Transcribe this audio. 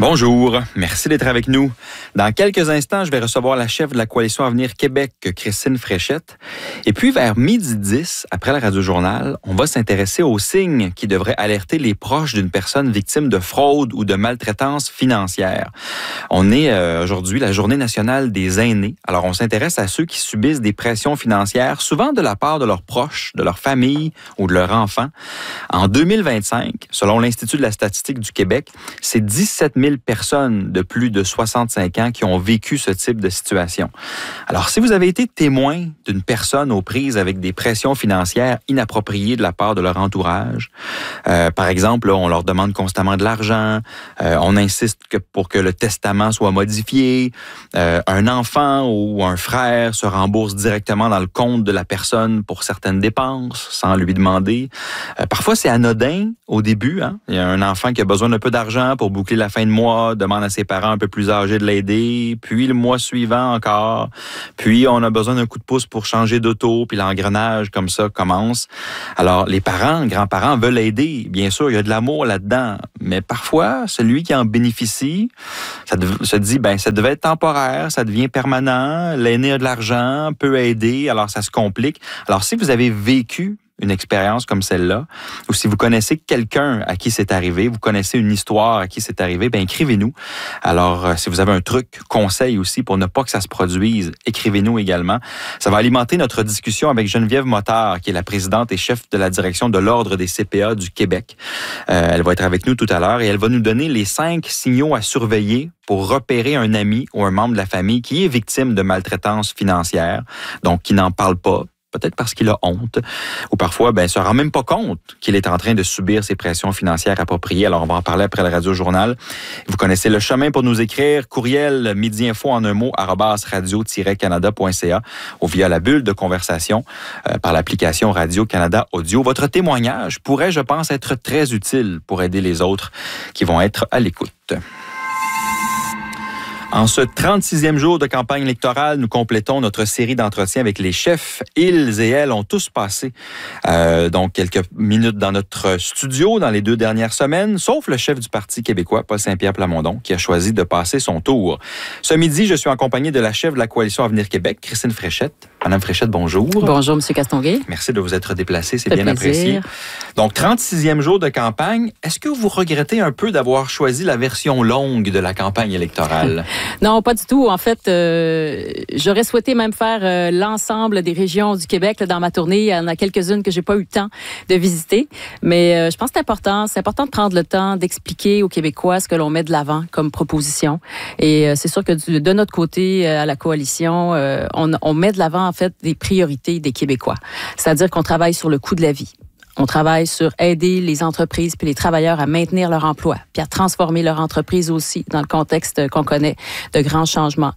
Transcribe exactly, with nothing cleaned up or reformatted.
Bonjour, merci d'être avec nous. Dans quelques instants, je vais recevoir la chef de la Coalition Avenir Québec, Christine Fréchette. Et puis, vers midi dix, après le Radio-Journal, on va s'intéresser aux signes qui devraient alerter les proches d'une personne victime de fraude ou de maltraitance financière. On est euh, aujourd'hui la Journée nationale des aînés. Alors, on s'intéresse à ceux qui subissent des pressions financières, souvent de la part de leurs proches, de leur famille ou de leurs enfants. En deux mille vingt-cinq, selon l'Institut de la statistique du Québec, c'est dix-sept mille personnes de plus de soixante-cinq ans qui ont vécu ce type de situation. Alors, si vous avez été témoin d'une personne aux prises avec des pressions financières inappropriées de la part de leur entourage, euh, par exemple, là, on leur demande constamment de l'argent, euh, on insiste que pour que le testament soit modifié, euh, un enfant ou un frère se rembourse directement dans le compte de la personne pour certaines dépenses sans lui demander. Euh, parfois, c'est anodin au début. Hein? Il y a un enfant qui a besoin d'un peu d'argent pour boucler la fin de mois, demande à ses parents un peu plus âgés de l'aider, puis le mois suivant encore, puis on a besoin d'un coup de pouce pour changer d'auto, puis l'engrenage comme ça commence. Alors, les parents, grands-parents veulent aider, bien sûr, il y a de l'amour là-dedans, mais parfois, celui qui en bénéficie, ça dev- se dit, ben ça devait être temporaire, ça devient permanent, l'aîné a de l'argent, peut aider, alors ça se complique. Alors, si vous avez vécu une expérience comme celle-là, ou si vous connaissez quelqu'un à qui c'est arrivé, vous connaissez une histoire à qui c'est arrivé, bien écrivez-nous. Alors, euh, si vous avez un truc, conseil aussi pour ne pas que ça se produise, écrivez-nous également. Ça va alimenter notre discussion avec Geneviève Motard, qui est la présidente et chef de la direction de l'Ordre des C P A du Québec. Euh, elle va être avec nous tout à l'heure et elle va nous donner les cinq signaux à surveiller pour repérer un ami ou un membre de la famille qui est victime de maltraitance financière, donc qui n'en parle pas, peut-être parce qu'il a honte, ou parfois, ben, se rend même pas compte qu'il est en train de subir ces pressions financières appropriées. Alors, on va en parler après le Radio-Journal. Vous connaissez le chemin pour nous écrire. Courriel midi-info en un mot, arobase radio tiret canada point c a ou via la bulle de conversation euh, par l'application Radio-Canada Audio. Votre témoignage pourrait, je pense, être très utile pour aider les autres qui vont être à l'écoute. En ce trente-sixième jour de campagne électorale, nous complétons notre série d'entretiens avec les chefs. Ils et elles ont tous passé euh, donc quelques minutes dans notre studio dans les deux dernières semaines, sauf le chef du Parti québécois, Paul Saint-Pierre Plamondon, qui a choisi de passer son tour. Ce midi, je suis en compagnie de la chef de la Coalition Avenir Québec, Christine Fréchette. Madame Fréchette, bonjour. Bonjour, M. Castonguay. Merci de vous être déplacé, c'est bien plaisir. apprécié. Donc, trente-sixième jour de campagne, est-ce que vous regrettez un peu d'avoir choisi la version longue de la campagne électorale? Non, pas du tout. En fait, euh, j'aurais souhaité même faire euh, l'ensemble des régions du Québec là, dans ma tournée. Il y en a quelques-unes que j'ai pas eu le temps de visiter. Mais euh, je pense que c'est important. C'est important de prendre le temps d'expliquer aux Québécois ce que l'on met de l'avant comme proposition. Et euh, c'est sûr que du, de notre côté, euh, à la coalition, euh, on, on met de l'avant, en fait, des priorités des Québécois. C'est-à-dire qu'on travaille sur le coût de la vie. On travaille sur aider les entreprises puis les travailleurs à maintenir leur emploi, puis à transformer leur entreprise aussi dans le contexte qu'on connaît de grands changements.